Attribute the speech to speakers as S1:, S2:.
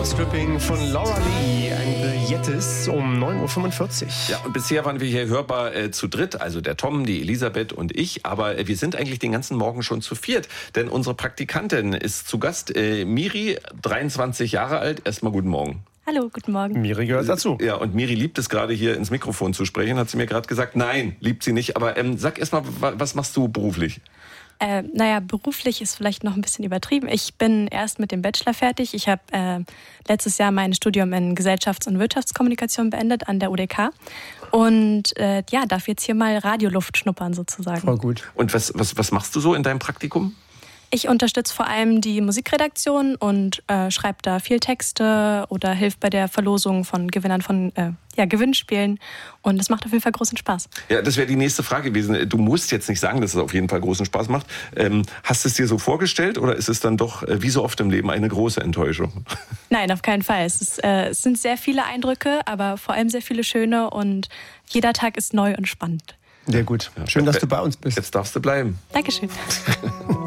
S1: Stripping von Laura Lee and the Yetis um 9.45 Uhr.
S2: Ja, und bisher waren wir hier hörbar zu dritt, also der Tom, die Elisabeth und ich. Aber wir sind eigentlich den ganzen Morgen schon zu viert, denn unsere Praktikantin ist zu Gast. Miri, 23 Jahre alt. Erstmal guten Morgen.
S3: Hallo, guten Morgen.
S1: Miri gehört dazu.
S2: Ja, und Miri liebt es gerade hier ins Mikrofon zu sprechen, hat sie mir gerade gesagt. Nein, liebt sie nicht. Aber sag erstmal, was machst du beruflich?
S3: Beruflich ist vielleicht noch ein bisschen übertrieben. Ich bin erst mit dem Bachelor fertig. Ich habe letztes Jahr mein Studium in Gesellschafts- und Wirtschaftskommunikation beendet an der UDK. Und darf jetzt hier mal Radioluft schnuppern sozusagen.
S1: Voll gut.
S2: Und was machst du so in deinem Praktikum?
S3: Ich unterstütze vor allem die Musikredaktion und schreibe da viel Texte oder hilf bei der Verlosung von Gewinnern von Gewinnspielen. Und das macht auf jeden Fall großen Spaß.
S2: Ja, das wäre die nächste Frage gewesen. Du musst jetzt nicht sagen, dass es auf jeden Fall großen Spaß macht. Hast du es dir so vorgestellt oder ist es dann doch, wie so oft im Leben, eine große Enttäuschung?
S3: Nein, auf keinen Fall. Es sind sehr viele Eindrücke, aber vor allem sehr viele schöne und jeder Tag ist neu und spannend.
S1: Sehr gut. Schön, dass du bei uns bist.
S2: Jetzt darfst du bleiben.
S3: Dankeschön.